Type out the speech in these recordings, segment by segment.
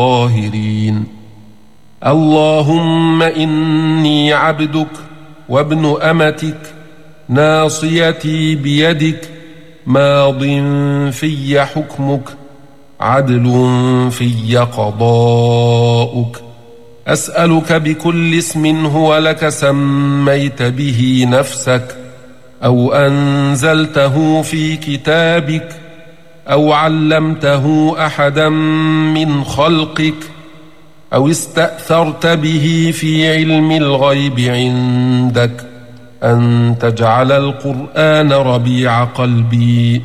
الظاهرين. اللهم إني عبدك وابن أمتك، ناصيتي بيدك، ماض في حكمك، عدل في قضاؤك. أسألك بكل اسم هو لك سميت به نفسك، أو أنزلته في كتابك، أو علمته أحدا من خلقك، أو استأثرت به في علم الغيب عندك، أن تجعل القرآن ربيع قلبي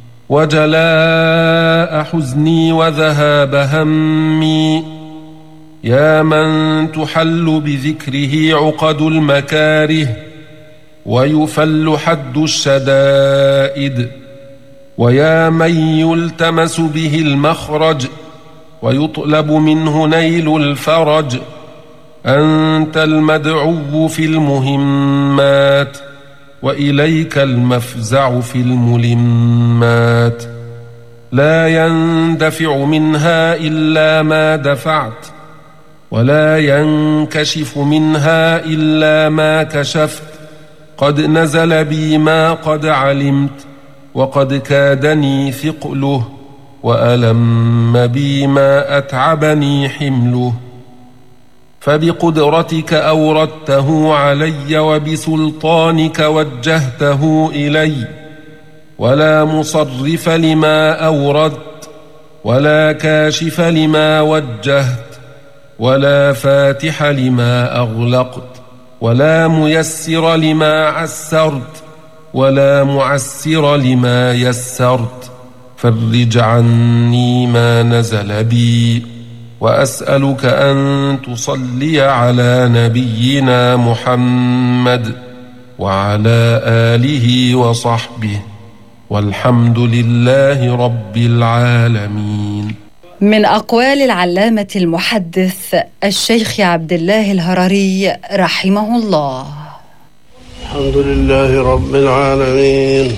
وجلاء حزني وذهاب همي. يا من تحل بذكره عقد المكاره ويفل حد الشدائد، ويا من يلتمس به المخرج ويطلب منه نيل الفرج. أنت المدعو في المهمات، وإليك المفزع في الملمات. لا يندفع منها إلا ما دفعت، ولا ينكشف منها إلا ما كشفت. قد نزل بي ما قد علمت، وقد كادني ثقله، وألم بي ما أتعبني حمله. فبقدرتك أوردته علي، وبسلطانك وجهته إلي. ولا مصرف لما أوردت، ولا كاشف لما وجهت، ولا فاتح لما أغلقت، ولا ميسر لما عسرت، ولا معسر لما يسرت. فرج عني ما نزل بي. وأسألك أن تصلي على نبينا محمد وعلى آله وصحبه، والحمد لله رب العالمين. من أقوال العلامة المحدث الشيخ عبد الله الهرري رحمه الله: الحمد لله رب العالمين،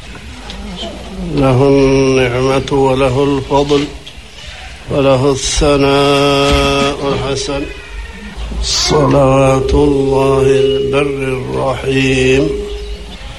له النعمة وله الفضل وله الثناء الحسن، صلوات الله البر الرحيم